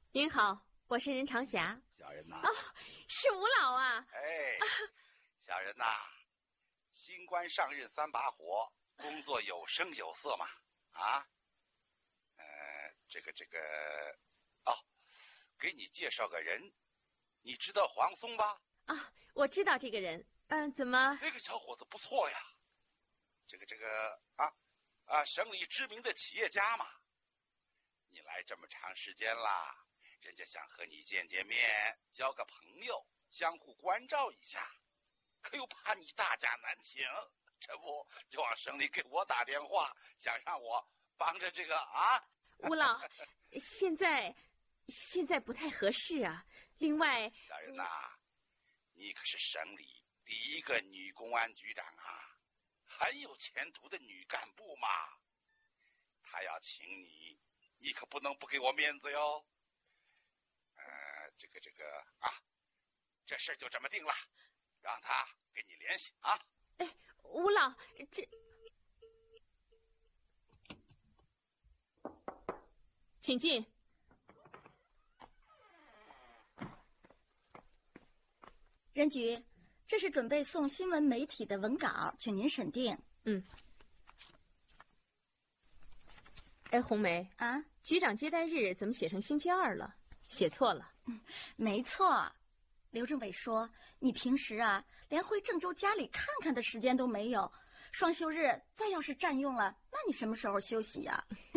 您好，我是任长霞。 小人呐。 哦，是吴老啊。 哎，小人呐，新官上任3把火，工作有声有色嘛。啊，哦，给你介绍个人，你知道黄松吧？ 啊，我知道这个人。怎么？ 那个小伙子不错呀，省里知名的企业家嘛。你来这么长时间啦，人家想和你见见面，交个朋友，相互关照一下，可又怕你大驾难请，这不就往省里给我打电话，想让我帮着这个啊。 吴老，现在不太合适啊。另外， 小人呐，你可是省里第一个女公安局长啊，很有前途的女干部嘛。他要请你，你可不能不给我面子哟。这事就这么定了，让他给你联系啊。 哎，吴老，请进。 任局，这是准备送新闻媒体的文稿，请您审定。 哎，红梅啊， 局长接待日怎么写成星期2了？写错了。 没错。刘政委说，你平时啊，连回郑州家里看看的时间都没有，双休日再要是占用了，那你什么时候休息呀？